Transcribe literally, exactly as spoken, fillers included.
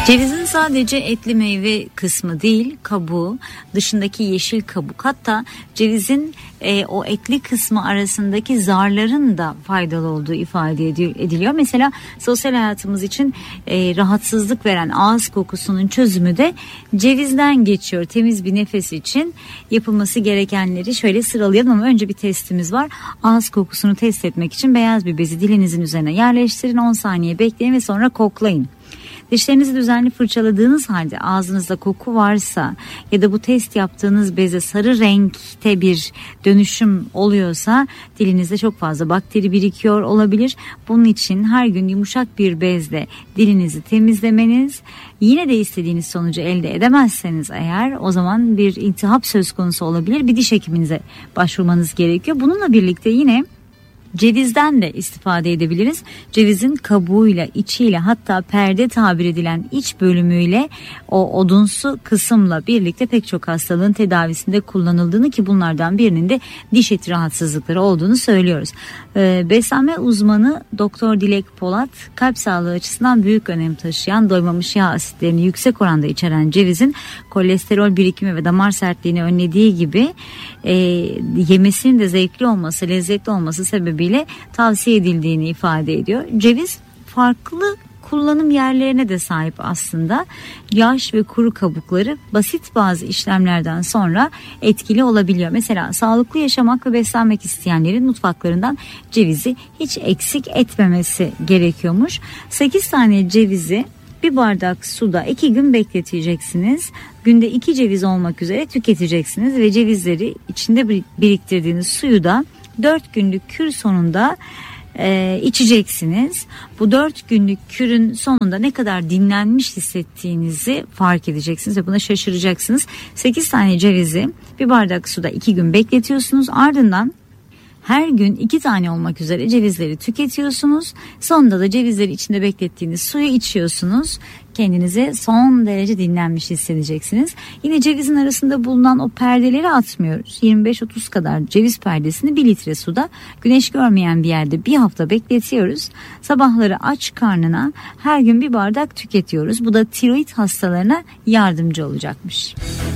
Cevizin sadece etli meyve kısmı değil, kabuğu, dışındaki yeşil kabuk, hatta cevizin e, o etli kısmı arasındaki zarların da faydalı olduğu ifade ediliyor. Mesela sosyal hayatımız için e, rahatsızlık veren ağız kokusunun çözümü de cevizden geçiyor. Temiz bir nefes için yapılması gerekenleri şöyle sıralayalım ama önce bir testimiz var. Ağız kokusunu test etmek için beyaz bir bezi dilinizin üzerine yerleştirin, on saniye bekleyin ve sonra koklayın. Dişlerinizi düzenli fırçaladığınız halde ağzınızda koku varsa ya da bu test yaptığınız beze sarı renkte bir dönüşüm oluyorsa dilinizde çok fazla bakteri birikiyor olabilir. Bunun için her gün yumuşak bir bezle dilinizi temizlemeniz, yine de istediğiniz sonucu elde edemezseniz eğer, o zaman bir iltihap söz konusu olabilir. Bir diş hekiminize başvurmanız gerekiyor. Bununla birlikte yine cevizden de istifade edebiliriz. Cevizin kabuğuyla, içiyle, hatta perde tabir edilen iç bölümüyle o odunsu kısımla birlikte pek çok hastalığın tedavisinde kullanıldığını, ki bunlardan birinin de diş eti rahatsızlıkları olduğunu söylüyoruz. Ee, beslenme uzmanı Doktor Dilek Polat, kalp sağlığı açısından büyük önem taşıyan, doymamış yağ asitlerini yüksek oranda içeren cevizin kolesterol birikimi ve damar sertliğini önlediği gibi e, yemesinin de zevkli olması, lezzetli olması sebebiyle bile tavsiye edildiğini ifade ediyor. Ceviz farklı kullanım yerlerine de sahip aslında. Yaş ve kuru kabukları basit bazı işlemlerden sonra etkili olabiliyor. Mesela sağlıklı yaşamak ve beslenmek isteyenlerin mutfaklarından cevizi hiç eksik etmemesi gerekiyormuş. sekiz tane cevizi bir bardak suda iki gün bekleteceksiniz. Günde iki ceviz olmak üzere tüketeceksiniz ve cevizleri içinde biriktirdiğiniz suyu da dört günlük kür sonunda e, içeceksiniz. Bu dört günlük kürün sonunda ne kadar dinlenmiş hissettiğinizi fark edeceksiniz ve buna şaşıracaksınız. sekiz tane cevizi bir bardak suda iki gün bekletiyorsunuz. Ardından her gün iki tane olmak üzere cevizleri tüketiyorsunuz. Sonunda da cevizleri içinde beklettiğiniz suyu içiyorsunuz. Kendinizi son derece dinlenmiş hissedeceksiniz. Yine cevizin arasında bulunan o perdeleri atmıyoruz. yirmi beş otuz kadar ceviz perdesini bir litre suda güneş görmeyen bir yerde bir hafta bekletiyoruz. Sabahları aç karnına her gün bir bardak tüketiyoruz. Bu da tiroid hastalarına yardımcı olacakmış.